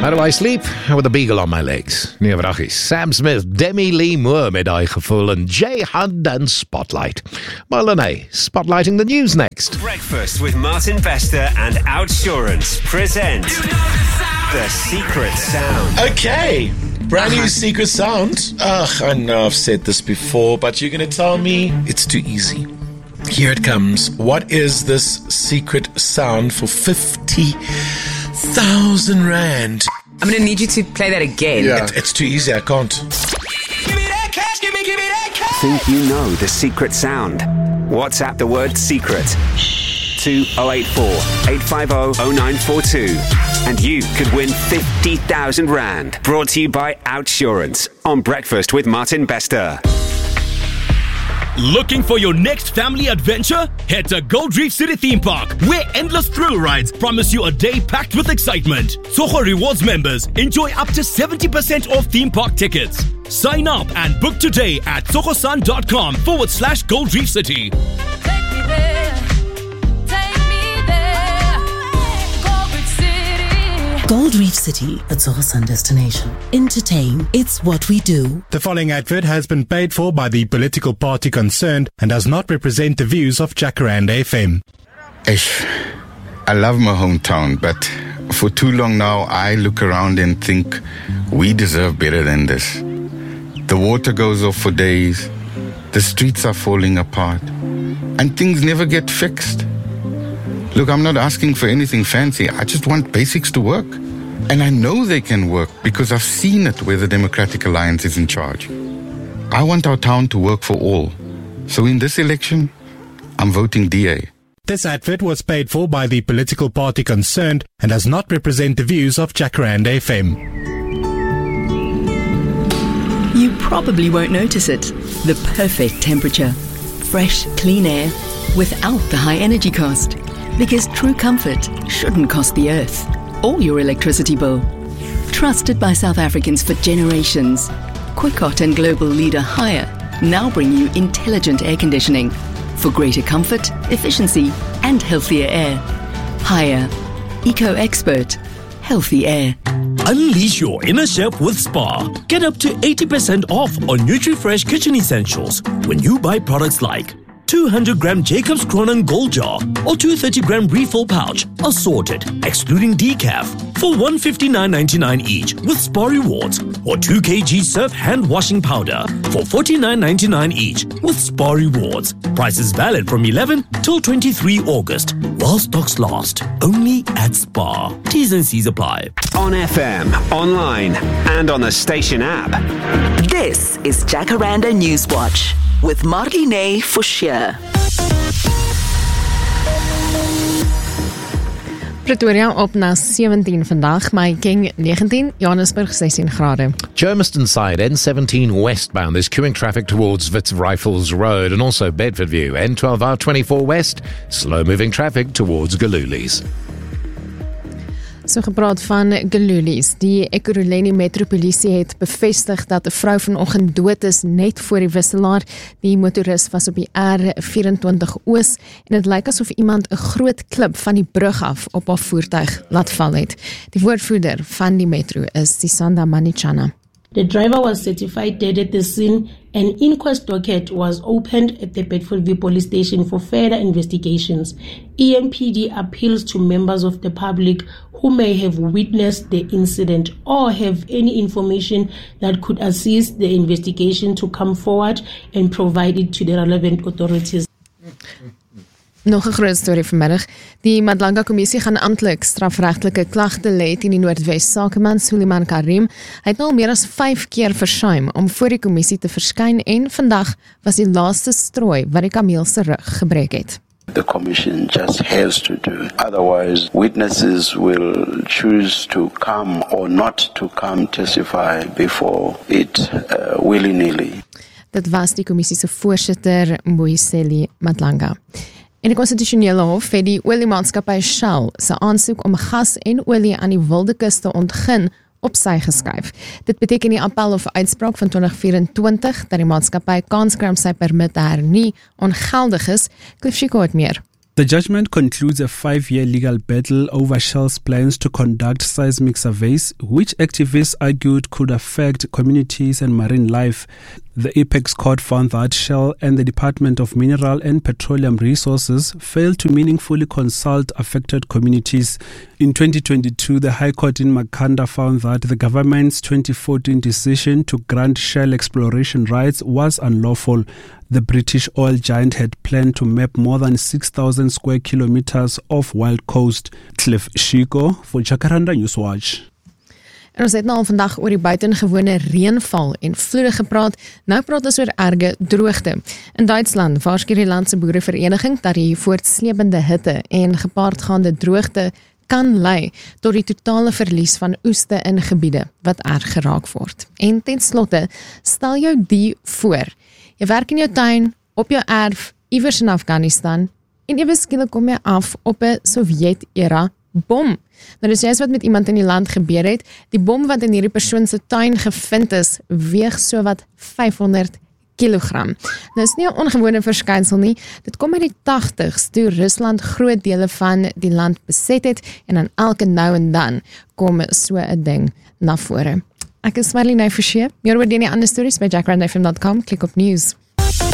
How do I sleep? With a beagle on my legs. Nee, wraggies. Sam Smith, Demi Lee Moore met daai gevoel en Jay Hunt and Spotlight. Marlene, spotlighting the news next. Breakfast with Martin Bester and Outsurance present The Secret Sound. Okay, brand new secret sound. I know I've said this before, but you're going to tell me it's too easy. Here it comes. What is this secret sound for 50,000 rand? I'm going to need you to play that again. Yeah. It's too easy, I can't. Give me that cash, give me that cash. Think you know the secret sound? WhatsApp the word secret to 084 850 0942 and you could win 50,000 Rand. Brought to you by Outsurance on Breakfast with Martin Bester. Looking for your next family adventure? Head to Gold Reef City Theme Park, where endless thrill rides promise you a day packed with excitement. Soho Rewards members enjoy up to 70% off theme park tickets. Sign up and book today at sohosun.com/Gold Reef City. Gold Reef City, a Sohosun destination. Entertain, it's what we do. The following advert has been paid for by the political party concerned and does not represent the views of Jacaranda FM. I love my hometown, but for too long now I look around and think we deserve better than this. The water goes off for days, the streets are falling apart, and things never get fixed. Look, I'm not asking for anything fancy. I just want basics to work. And I know they can work because I've seen it where the Democratic Alliance is in charge. I want our town to work for all. So in this election, I'm voting DA. This advert was paid for by the political party concerned and does not represent the views of Jacaranda FM. You probably won't notice it. The perfect temperature. Fresh, clean air without the high energy cost. Because true comfort shouldn't cost the earth or your electricity bill. Trusted by South Africans for generations, Quickot and global leader Haier now bring you intelligent air conditioning for greater comfort, efficiency and healthier air. Haier, eco-expert, healthy air. Unleash your inner chef with Spar. Get up to 80% off on NutriFresh kitchen essentials when you buy products like 200-gram Jacob's Cronin Gold Jar or 230-gram refill pouch, assorted, excluding decaf, for $159.99 each with Spar Rewards, or 2 kg Surf hand washing powder for $49.99 each with Spar Rewards. Prices valid from 11 till 23 August, while stocks last. Only at Spar. T's and C's apply. On FM, online, and on the station app. This is Jacaranda Newswatch with Marlene Forshire. Pretoria op na 17 vandag, Mahikeng 19, Johannesburg 16 grade. Germiston side, N17 westbound, is queuing traffic towards Wits Rifles Road and also Bedford View. N12R24 west, slow-moving traffic towards Galulies. So gepraat van Galulies, die Ekurhuleni Metropolisie het bevestig dat 'n vrou vanoggend dood is net voor die wisselaar. Die motoris was op die R24 Oos en dit lyk asof iemand 'n groot klip van die brug af op haar voertuig laat val het. Die woordvoerder van die metro is Sisanda Manichana. The driver was certified dead at the scene. An inquest docket was opened at the Bedfordview Police Station for further investigations. EMPD appeals to members of the public who may have witnessed the incident or have any information that could assist the investigation to come forward and provide it to the relevant authorities. Nog 'n groot storie vanmiddag. Die Madlanga Kommissie gaan amptelik strafregtelike klagte lê teen die Noordwes sakeman Suleiman Karim. Hy het nou al meer as 5 keer versuim om voor die kommissie te verskyn en vandag was die laaste strooi wat die kameel se rug gebreek het. The commission just has to do. Otherwise, witnesses will choose to come or not to come testify before it willy-nilly. Dit was die kommissie se voorsitter Mboiseli Madlanga. En die konstitusionele hof het die oliemaatskappy Shell se aansoek om gas en olie aan die Wildekus te ontgin op sy geskuif. Dit beteken die appel of uitspraak van 2024 dat die maatskappy kans kry om sy permit te hernie ongeldig is. Cliff Chico het meer. The judgment concludes a 5-year legal battle over Shell's plans to conduct seismic surveys, which activists argued could affect communities and marine life. The Apex Court found that Shell and the Department of Mineral and Petroleum Resources failed to meaningfully consult affected communities. In 2022, the High Court in Makhanda found that the government's 2014 decision to grant Shell exploration rights was unlawful. The British oil giant had planned to map more than 6,000 square kilometers of wild coast. Cliff Shiko vir Jacaranda Newswatch. En ons het nou al vandag oor die buitengewone reënval en vloede gepraat. Nou praat ons oor erge droogte. In Duitsland waarsku die land se boerevereniging dat die voortsleepende hitte en gepaardgaande droogte kan lei tot die totale verlies van oeste in gebiede wat erg geraak word. En ten slotte, stel jou die voor. Jy werk in jou tuin, op jou erf, iewers in Afghanistan, en ewe skielik kom jy af op 'n Sowjet-era bom. Nou dis juist wat met iemand in die land gebeur het. Die bom wat in hierdie persoon se tuin gevind is, weeg so wat 500 kilogram. Nou is nie 'n ongewone verskynsel nie. Dit kom uit die 80s toe Rusland groot dele van die land beset het en dan elke nou en dan kom so 'n ding na vore. Ek is Marlene Forsie. Meer oor die ander stories by jackrandfm.com. Klik op news.